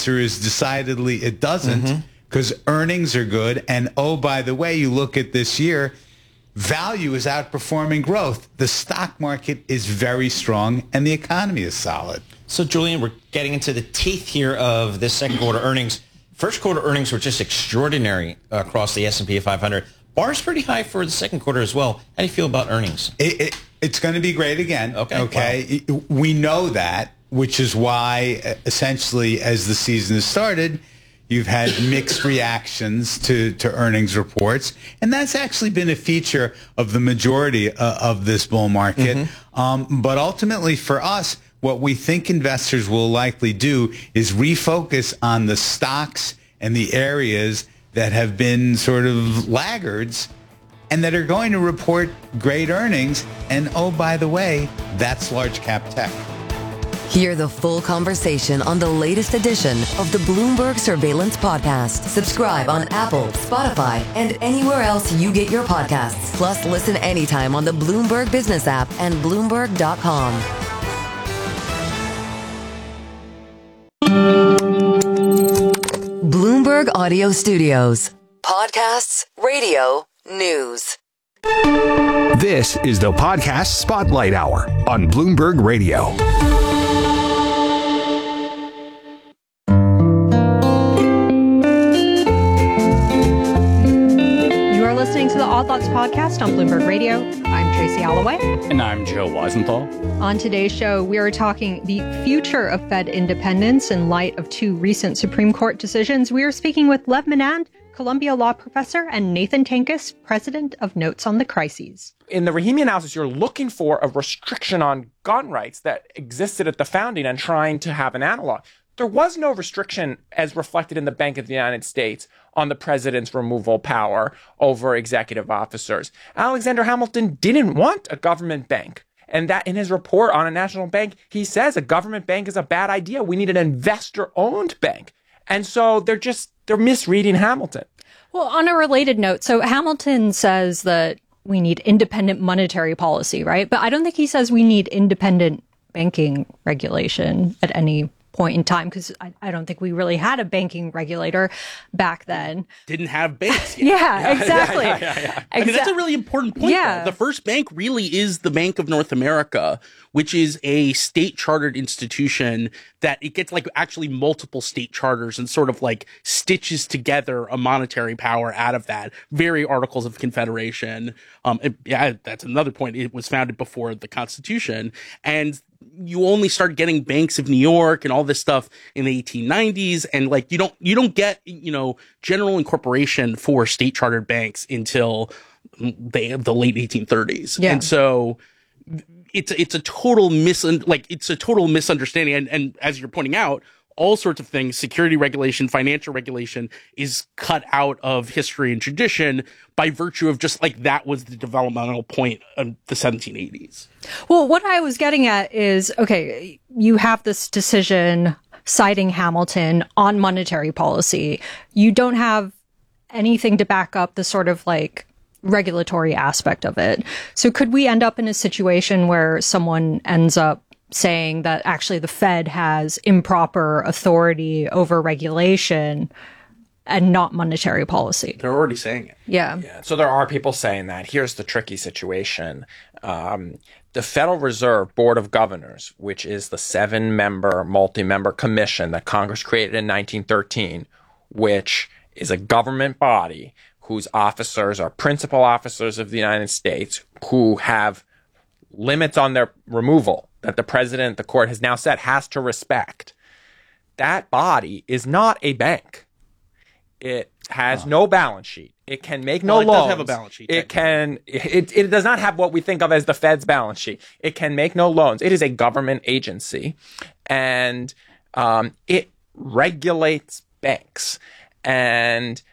answer is decidedly it doesn't, because earnings are good. And, oh, by the way, you look at this year, value is outperforming growth. The stock market is very strong and the economy is solid. So, Julian, we're getting into the teeth here of this second quarter earnings. First quarter earnings were just extraordinary across the S&P 500. Bar's pretty high for the second quarter as well. How do you feel about earnings? It's going to be great again. Okay. Wow. We know that, which is why essentially as the season has started, you've had mixed reactions to earnings reports. And that's actually been a feature of the majority of this bull market. But ultimately for us, what we think investors will likely do is refocus on the stocks and the areas that have been sort of laggards and that are going to report great earnings. And, oh, by the way, that's large cap tech. Hear the full conversation on the latest edition of the Bloomberg Surveillance Podcast. Subscribe on Apple, Spotify, and anywhere else you get your podcasts. Plus, listen anytime on the Bloomberg Business app and Bloomberg.com. Bloomberg Audio Studios. Podcasts, radio, news. This is the Podcast Spotlight Hour on Bloomberg Radio. You are listening to the Odd Lots Podcast on Bloomberg Radio. I'm Tracy Alloway. And I'm Joe Weisenthal. On today's show, we are talking the future of Fed independence in light of two recent Supreme Court decisions. We are speaking with Lev Menand, Columbia law professor, and Nathan Tankus, president of Notes on the Crises. In the Rahimi analysis, you're looking for a restriction on gun rights that existed at the founding and trying to have an analog. There was no restriction, as reflected in the Bank of the United States, on the president's removal power over executive officers. Alexander Hamilton didn't want a government bank. And that in his report on a national bank, he says a government bank is a bad idea. We need an investor-owned bank. And so they're misreading Hamilton. Well, on a related note, so Hamilton says that we need independent monetary policy, right? But I don't think he says we need independent banking regulation at any point in time, because I don't think we really had a banking regulator back then. Didn't have banks yet. Yeah, exactly. I mean, that's a really important point. Yeah. The first bank really is the Bank of North America, which is a state chartered institution that it gets like actually multiple state charters and sort of like stitches together a monetary power out of that. Very Articles of Confederation. That's another point. It was founded before the Constitution. And you only start getting Banks of New York and all this stuff in the 1890s. And like, you don't get, general incorporation for state chartered banks until the late 1830s. Yeah. And so it's a total misunderstanding. And as you're pointing out, all sorts of things, security regulation, financial regulation is cut out of history and tradition by virtue of just like that was the developmental point of the 1780s. Well, what I was getting at is, okay, you have this decision citing Hamilton on monetary policy. You don't have anything to back up the sort of like regulatory aspect of it. So could we end up in a situation where someone ends up saying that actually the Fed has improper authority over regulation and not monetary policy? They're already saying it. Yeah. So there are people saying that. Here's the tricky situation. The Federal Reserve Board of Governors, which is the 7-member, multi-member commission that Congress created in 1913, which is a government body whose officers are principal officers of the United States who have limits on their removal that the president, the court has now said, has to respect. That body is not a bank. It has no balance sheet. It can make no loans. It does have a balance sheet. It does not have what we think of as the Fed's balance sheet. It can make no loans. It is a government agency, and it regulates banks, and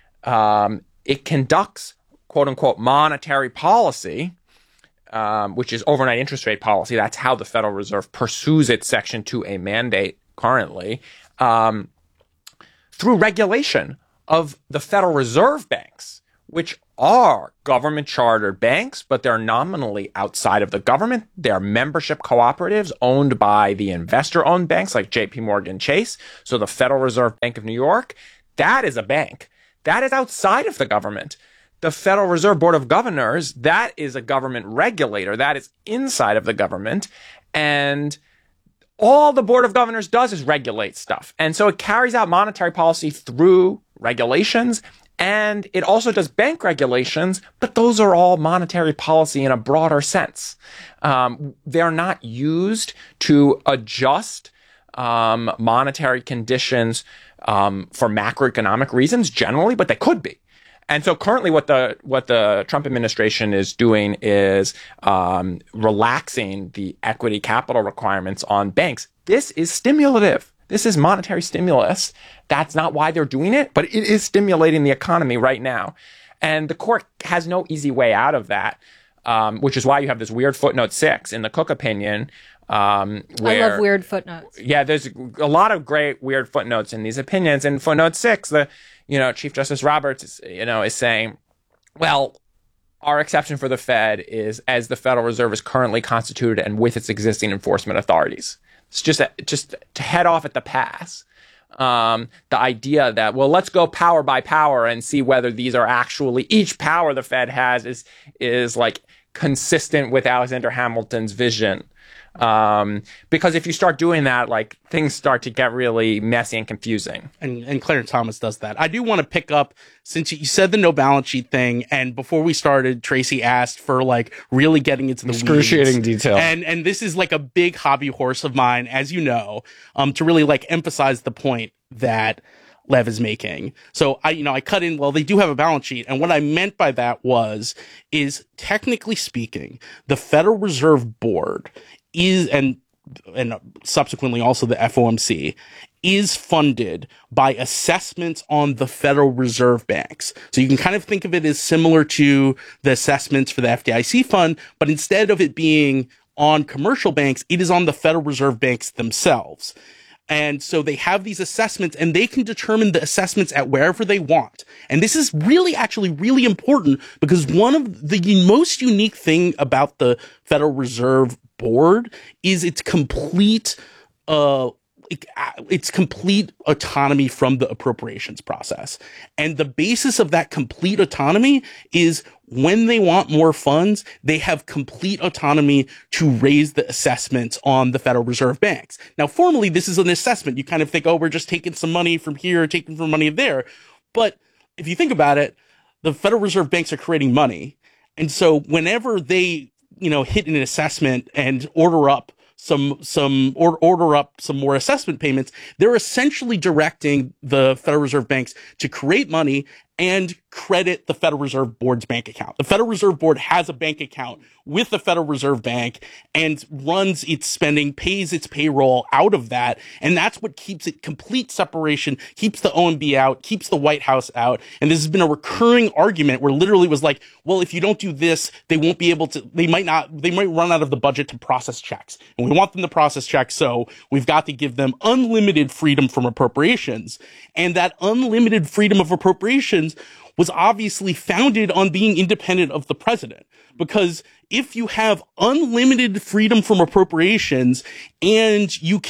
it conducts, quote unquote, monetary policy, which is overnight interest rate policy. That's how the Federal Reserve pursues its Section 2A mandate currently, through regulation of the Federal Reserve banks, which are government chartered banks, but they're nominally outside of the government. They're membership cooperatives owned by the investor owned banks like JP Morgan Chase. So the Federal Reserve Bank of New York, that is a bank that is outside of the government. The Federal Reserve Board of Governors, that is a government regulator that is inside of the government. And all the Board of Governors does is regulate stuff. And so it carries out monetary policy through regulations. And it also does bank regulations, but those are all monetary policy in a broader sense. They're not used to adjust monetary conditions for macroeconomic reasons generally, but they could be. And so currently what the Trump administration is doing is relaxing the equity capital requirements on banks. This is stimulative. This is monetary stimulus. That's not why they're doing it, but it is stimulating the economy right now. And the court has no easy way out of that, which is why you have this weird footnote 6 in the Cook opinion. Where, I love weird footnotes. Yeah, there's a lot of great weird footnotes in these opinions. In footnote 6, Chief Justice Roberts is saying, well, our exception for the Fed is as the Federal Reserve is currently constituted and with its existing enforcement authorities. It's just to head off at the pass. The idea that, well, let's go power by power and see whether these are actually, each power the Fed has is like consistent with Alexander Hamilton's vision. Because if you start doing that, like things start to get really messy and confusing. And Clarence Thomas does that. I do want to pick up, since you said the no balance sheet thing, and before we started, Tracy asked for like really getting into the excruciating weeds. detail. And this is like a big hobby horse of mine, as you know, to really like emphasize the point that Lev is making. So I cut in, well, they do have a balance sheet. And what I meant by that is technically speaking, the Federal Reserve Board is, and subsequently also the FOMC, is funded by assessments on the Federal Reserve banks. So you can kind of think of it as similar to the assessments for the FDIC fund, but instead of it being on commercial banks, it is on the Federal Reserve banks themselves. And so they have these assessments and they can determine the assessments at wherever they want. And this is actually really important because one of the most unique thing about the Federal Reserve Board is its complete autonomy from the appropriations process. And the basis of that complete autonomy is when they want more funds, they have complete autonomy to raise the assessments on the Federal Reserve banks. Now, formally, this is an assessment. You kind of think, oh, we're just taking some money from here, taking some money there. But if you think about it, the Federal Reserve banks are creating money. And so whenever they, hit an assessment and order up some more assessment payments, they're essentially directing the Federal Reserve banks to create money and credit the Federal Reserve Board's bank account. The Federal Reserve Board has a bank account with the Federal Reserve Bank and runs its spending, pays its payroll out of that. And that's what keeps it complete separation, keeps the OMB out, keeps the White House out. And this has been a recurring argument where literally was like, well, if you don't do this, they won't be able to, they might run out of the budget to process checks. And we want them to process checks. So we've got to give them unlimited freedom from appropriations. And that unlimited freedom of appropriations was obviously founded on being independent of the president. Because if you have unlimited freedom from appropriations and you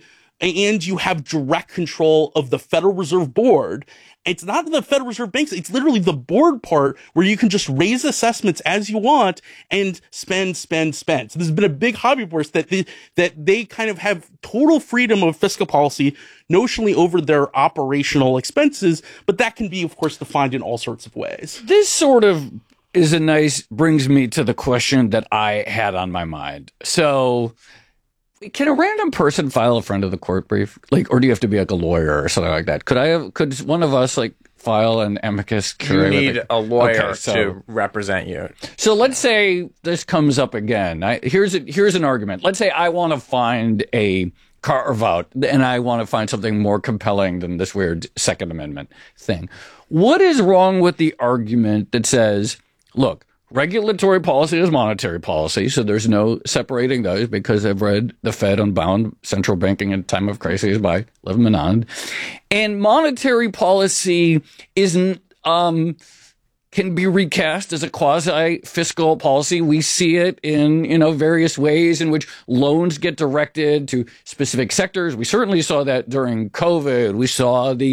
have direct control of the Federal Reserve Board, it's not the Federal Reserve banks, it's literally the board part where you can just raise assessments as you want and spend. So there's been a big hobby horse that they kind of have total freedom of fiscal policy notionally over their operational expenses, but that can be, of course, defined in all sorts of ways. This sort of brings me to the question that I had on my mind. So, can a random person file a friend of the court brief? Or do you have to be like a lawyer or something like that? Could one of us file an amicus curiae? You need a lawyer to represent you. So let's say this comes up again. Here's an argument. Let's say I want to find a carve out and I want to find something more compelling than this weird Second Amendment thing. What is wrong with the argument that says, look, regulatory policy is monetary policy, so there's no separating those because I've read The Fed Unbound, Central Banking in Time of Crisis by Lev Menand. And monetary policy isn't can be recast as a quasi-fiscal policy. We see it in, various ways in which loans get directed to specific sectors. We certainly saw that during COVID. We saw the